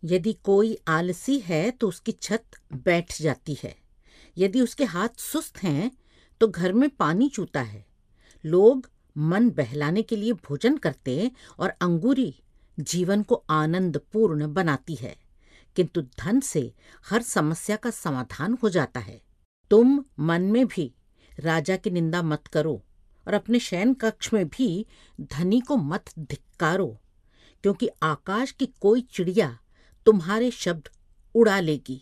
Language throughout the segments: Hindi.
यदि कोई आलसी है तो उसकी छत बैठ जाती है। यदि उसके हाथ सुस्त हैं तो घर में पानी चूता है। लोग मन बहलाने के लिए भोजन करते और अंगूरी जीवन को आनंदपूर्ण बनाती है, किंतु धन से हर समस्या का समाधान हो जाता है। तुम मन में भी राजा की निंदा मत करो और अपने शयन कक्ष में भी धनी को मत धिक्कारो, क्योंकि आकाश की कोई चिड़िया तुम्हारे शब्द उड़ा लेगी,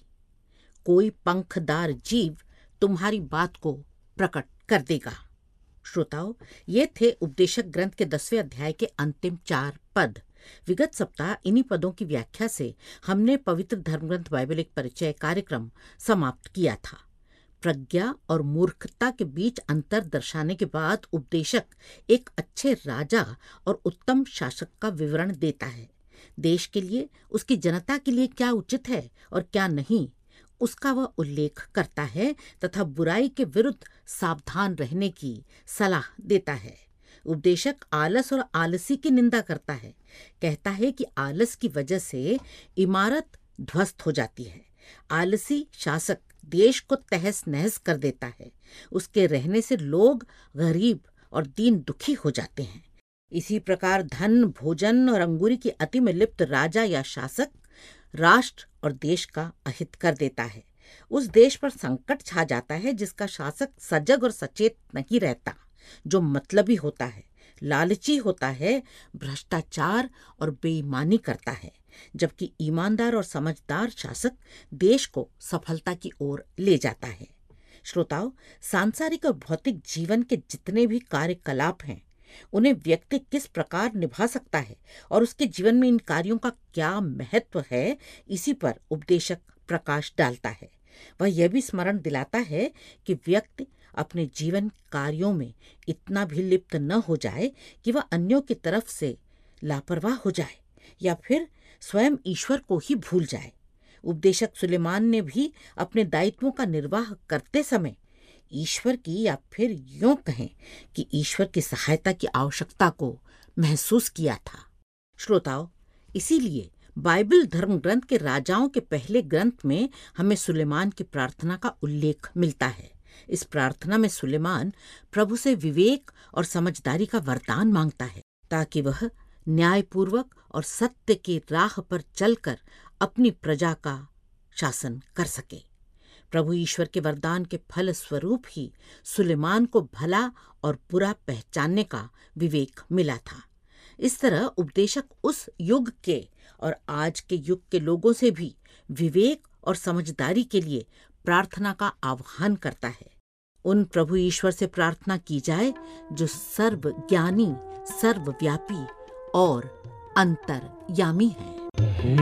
कोई पंखदार जीव तुम्हारी बात को प्रकट कर देगा। श्रोताओं, ये थे उपदेशक ग्रंथ के 10वें अध्याय के अंतिम 4 पद। विगत सप्ताह इन्हीं पदों की व्याख्या से हमने पवित्र धर्मग्रंथ बाइबल एक परिचय कार्यक्रम समाप्त किया था। प्रज्ञा और मूर्खता के बीच अंतर दर्शाने के बाद उपदेशक एक अच्छे राजा और उत्तम शासक का विवरण देता है। देश के लिए, उसकी जनता के लिए क्या उचित है और क्या नहीं, उसका वह उल्लेख करता है तथा बुराई के विरुद्ध सावधान रहने की सलाह देता है। उपदेशक आलस और आलसी की निंदा करता है। कहता है कि आलस की वजह से इमारत ध्वस्त हो जाती है। आलसी शासक देश को तहस नहस कर देता है। उसके रहने से लोग गरीब और दीन दुखी हो जाते हैं। इसी प्रकार धन, भोजन और अंगूरी की अति में लिप्त राजा या शासक राष्ट्र और देश का अहित कर देता है। उस देश पर संकट छा जाता है जिसका शासक सजग और सचेत नहीं रहता, जो मतलबी होता है, लालची होता है, भ्रष्टाचार और बेईमानी करता है, जबकि ईमानदार और समझदार शासक देश को सफलता की ओर ले जाता है। श्रोताओं, सांसारिक और भौतिक जीवन के जितने भी कार्यकलाप हैं, उन्हें व्यक्ति किस प्रकार निभा सकता है और उसके जीवन में इन कार्यों का क्या महत्व है, इसी पर उपदेशक प्रकाश डालता है। वह यह भी स्मरण दिलाता है कि व्यक्ति अपने जीवन कार्यों में इतना भी लिप्त न हो जाए कि वह अन्यों की तरफ से लापरवाह हो जाए या फिर स्वयं ईश्वर को ही भूल जाए। उपदेशक सुलेमान ने भी अपने दायित्वों का निर्वाह करते समय ईश्वर की, या फिर यूं कहें कि ईश्वर की सहायता की आवश्यकता को महसूस किया था। श्रोताओं, इसीलिए बाइबल धर्म ग्रंथ के राजाओं के पहले ग्रंथ में हमें सुलेमान की प्रार्थना का उल्लेख मिलता है। इस प्रार्थना में सुलेमान प्रभु से विवेक और समझदारी का वरदान मांगता है, ताकि वह न्यायपूर्वक और सत्य की राह पर चलकर अपनी प्रजा का शासन कर सके। प्रभु ईश्वर के वरदान के फल स्वरूप ही सुलेमान को भला और बुरा पहचानने का विवेक मिला था। इस तरह उपदेशक उस युग के और आज के युग के लोगों से भी विवेक और समझदारी के लिए प्रार्थना का आह्वान करता है। उन प्रभु ईश्वर से प्रार्थना की जाए जो सर्वज्ञानी, सर्वव्यापी और अंतर्यामी है।